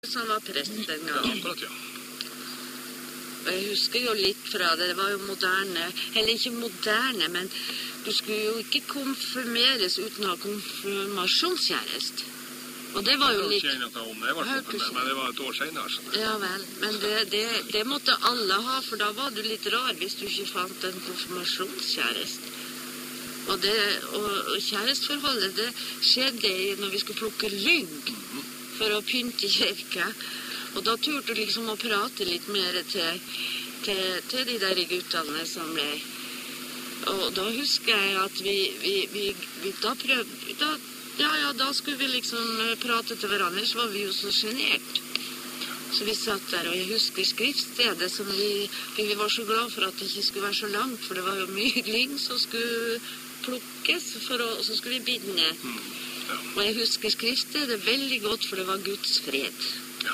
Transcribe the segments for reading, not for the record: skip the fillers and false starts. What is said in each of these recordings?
Som var prest den gangen. Ja, akkurat, ja. Og jeg husker jo litt fra det. Det var jo moderne. Eller ikke moderne, men du skulle jo ikke konfirmeres uten å ha konfirmasjonskjærest. Og det var jo litt... Jeg kjenner om jeg var konfirmert, men det var et år senere. Ja vel, men det måtte alle ha, for da var du litt rar hvis du ikke fant en konfirmasjonskjærest. Og kjærestforholdet, det skjedde når vi skulle plukke lyng for å pynte kirka. Og da turte du liksom å prate litt mer til de der guttene som ble. Og da husker jeg at vi da prøvde, da skulle vi liksom prate til hverandre, så var vi jo så genert. Så vi satt der, og jeg husker skriftstedet som vi var så glad for at det ikke skulle være så langt, for det var jo mye lyng som skulle plukkes, og så skulle vi binde. Ja. Og jeg husker skriftstedet veldig godt, for det var Guds fred. Ja.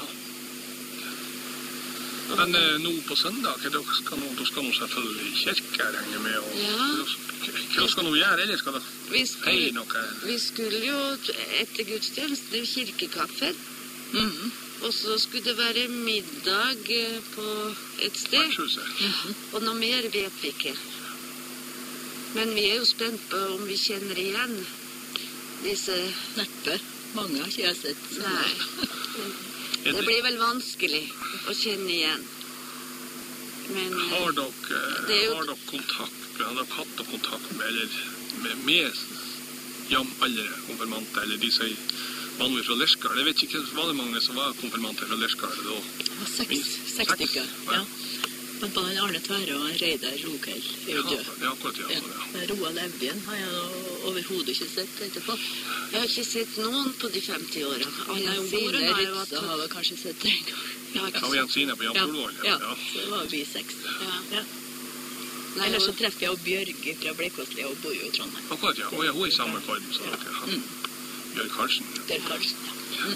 Men nå på søndag, da skal nå selvfølgelig kirke regne med, og hva skal nå gjøre, eller skal det feire noe? Vi skulle jo etter gudstjeneste kirkekaffe, og så skulle det være middag på et sted, og noe mer vet vi ikke. Men vi er jo spent på om vi kjenner igjen disse... Neppe. Mange har ikke jeg sett. Nei. Det blir vel vanskelig å kjenne igjen. Men har dere kontakt, har dere hatt kontakt med jamaldrende konfirmanter, eller de som vanligvis fra Lerskar? Jeg vet ikke hva det mange som var konfirmanter fra Lerskar da. Det var 6 stykker, ja. Men både Arne Tvære og Reidar Rogel er jo død. Ja, akkurat, ja. Roald Evjen har jeg overhodet ikke sett etterpå. Jeg har ikke sett noen på de 50 årene. Sine Rutsa har jeg kanskje sett det en gang. Ja, og Jensine på Jan Solvål. Ja, så det var vi 6. Ja. Ellers så treffer jeg Bjørg fra Blekåsli, og bor jo i Trondheim. Akkurat, ja. Og jeg er i samme form, så dere. Bjørg Karlsen. Bjørg Karlsen, ja.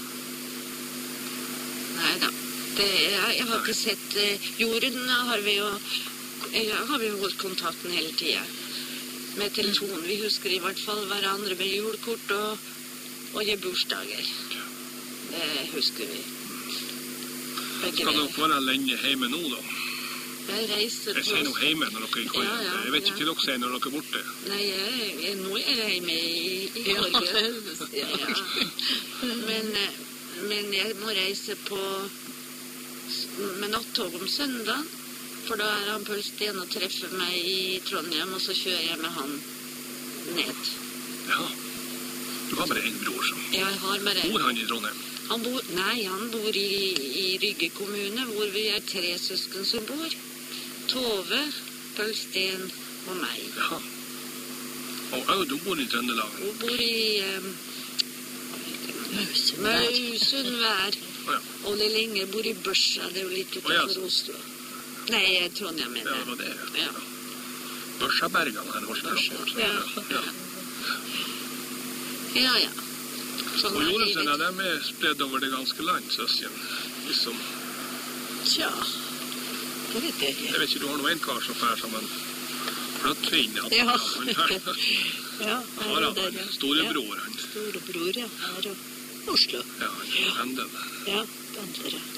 Neida. Jeg har ikke sett Jorunn har vi jo holdt kontakten hele tiden med telefon. Vi husker i hvert fall hverandre med julekort og gjør bursdager. Det husker vi. Skal dere være lenge hjemme nå da? Jeg reiser på... Jeg sier noe hjemme når dere er i Norge. Jeg vet ikke hva dere sier når dere er borte. Nei, nå er jeg hjemme i Norge. Men jeg må reise med nattog om søndag, for da er han Pøl Sten og treffer meg i Trondheim, og så kjører jeg med han ned. Ja, du har bare en bror som... Ja, jeg har bare en. Bor han i Trondheim? Han bor i Rygge kommune, hvor vi er 3 søsken som bor. Tove, Pøl Sten og meg. Ja. Og du bor i Trøndelag? Hun bor i Mausundvær. Og Lillinger bor i Børsa, det er jo litt utenfor Oslo. Nei, Trondheim mener jeg. Ja, det var det. Ja. Børsabergene her, Horstland. Ja. Og Jorunnsene, de er spredd over det ganske land, søsken. Liksom. Tja, det vet jeg ikke. Jeg vet ikke, du har noe en kar som fær som en fløttvinn. Ja. Harald, storebror han. Storebror, ja. Her og Oslo. Ja, pendler. Ja, pendler, ja.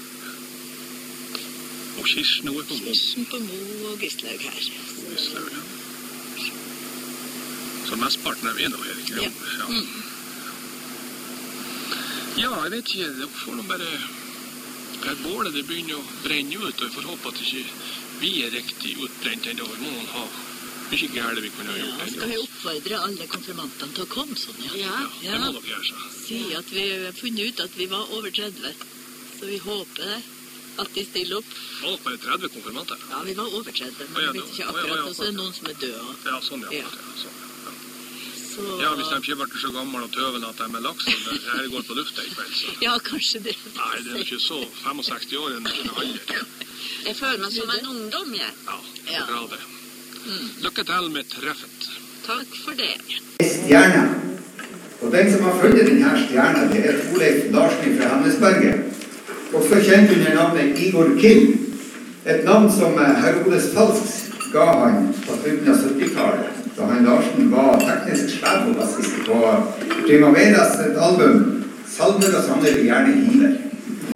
Og Kirsten er på Mo. Kirsten på Mo og Gislaug her. Gislaug, ja. Så mestparten er vi nå her, ikke? Ja. Ja, jeg vet ikke, det får noe bare... Bålet det begynner å brenne ut, og jeg får håpe at ikke vi er riktig utbrent enda. Vi må ha mye gærlig vi kunne ha gjort. Ja, skal vi oppfordre alle konfirmantene til å komme sånn, Ja, det må dere gjøre så. Si at vi har funnet ut at vi var over 30, så vi håper det. At de stiller opp. Var dere bare 30 konfirmanter? Ja, vi var over 30, men jeg vet ikke akkurat, og så er det noen som er døde. Ja, sånn, ja. Ja, hvis de ikke vært så gammel og tøven at de er laksen, her går på lufta i kveld, så... Ja, kanskje det. Nei, det er ikke så 65 år enn alder. Jeg føler meg som en ungdom, jeg. Ja, det er bra det. Lykke til med treffet. Takk for det. Stjerne. Og den som har funnet denne stjerna, det er Torleif Larsen fra Hamnesberget. Også kjent under navnet Igor Kim. Et navn som Herodes Falsk ga han på slutten av 70-tallet. Da han Larsen var teknisk sjef og bassist på Primaveras album Salmer og sanger vi gjerne hiver.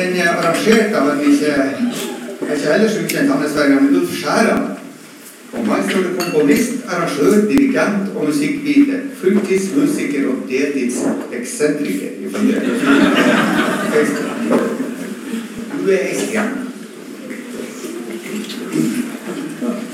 den arrangert av en ikke heller så ukjent Handelsberger, men Ulf Skjæran. Og han står det komponist, arrangør, dirigent og musikkviter, fulltidsmusiker og deltidseksentriker, ifølge. Du ei stjerne.